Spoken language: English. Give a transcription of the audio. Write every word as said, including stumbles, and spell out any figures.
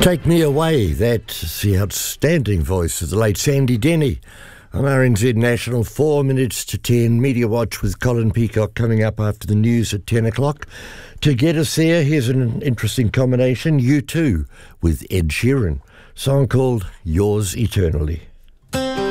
Take Me Away, that's the outstanding voice of the late Sandy Denny. On R N Z National, four minutes to ten, Media Watch with Colin Peacock coming up after the news at ten o'clock. To get us there, here's an interesting combination, U two with Ed Sheeran, song called Yours Eternally.